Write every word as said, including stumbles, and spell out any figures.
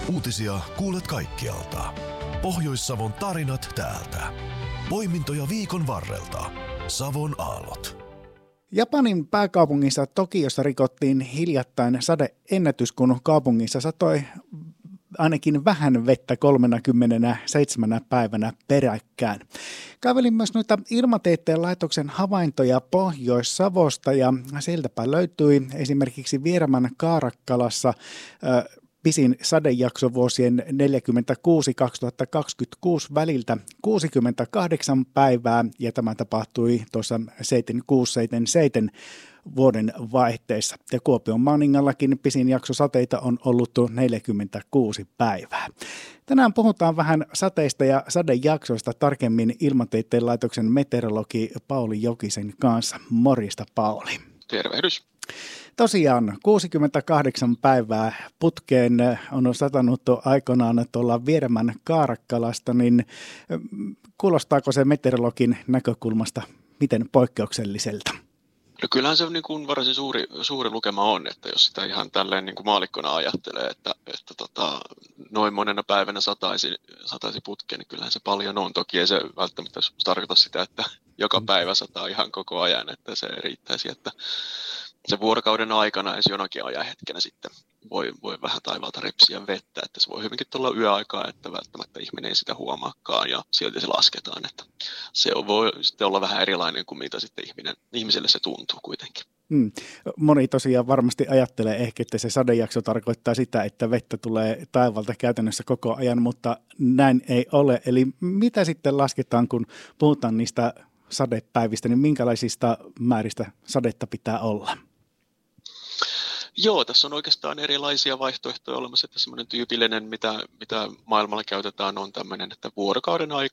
Uutisia kuulet kaikkialta. Pohjois-Savon tarinat täältä. Poimintoja viikon varrelta. Savon aallot. Japanin pääkaupungissa Tokiossa rikottiin hiljattain sadeennätys, kun kaupungissa satoi ainakin vähän vettä kolmekymmentäseitsemän päivänä peräkkäin. Kaivelin myös noita Ilmatieteen laitoksen havaintoja Pohjois-Savosta ja sieltäpä löytyi esimerkiksi Viereman Kaarakkalassa äh, pisin sadejakso vuosien neljäkymmentäkuusi kaksituhattakaksikymmentäkuusi väliltä kuusikymmentäkahdeksan päivää ja tämä tapahtui tuossa seitsemänkymmentäkuusi seitsemänkymmentäseitsemän vuoden vaihteessa. Ja Kuopion Maaningallakin pisin jakso sateita on ollut neljäkymmentäkuusi päivää. Tänään puhutaan vähän sateista ja sadejaksoista tarkemmin Ilmatieteen laitoksen meteorologi Pauli Jokisen kanssa. Morjesta, Pauli. Tervehdys. Tosiaan kuusikymmentäkahdeksan päivää putkeen on satanut aikanaan tuolla Vieremän Kaarakkalasta, niin kuulostaako se meteorologin näkökulmasta miten poikkeukselliselta? No kyllähän se niin kuin varsin suuri, suuri lukema on, että jos sitä ihan tälleen niin kuin maalikkona ajattelee, että, että tota, noin monena päivänä sataisi, sataisi putkeen, niin kyllähän se paljon on. Toki ei se välttämättä tarkoita sitä, että joka päivä sataa ihan koko ajan, että se riittäisi, että se vuorokauden aikana edes jonakin ajanhetkenä sitten voi, voi vähän taivaalta repsiä vettä, että se voi hyvinkin tulla yöaikaa, että välttämättä ihminen ei sitä huomaakaan ja silti se lasketaan, että se voi sitten olla vähän erilainen kuin mitä sitten ihminen, ihmiselle se tuntuu kuitenkin. Hmm. Moni tosiaan varmasti ajattelee ehkä, että se sadejakso tarkoittaa sitä, että vettä tulee taivaalta käytännössä koko ajan, mutta näin ei ole. Eli mitä sitten lasketaan, kun puhutaan niistä sadepäivistä, niin minkälaisista määristä sadetta pitää olla? Joo, tässä on oikeastaan erilaisia vaihtoehtoja olemassa, että semmoinen tyypillinen, mitä, mitä maailmalla käytetään, on tämmöinen, että vuorokauden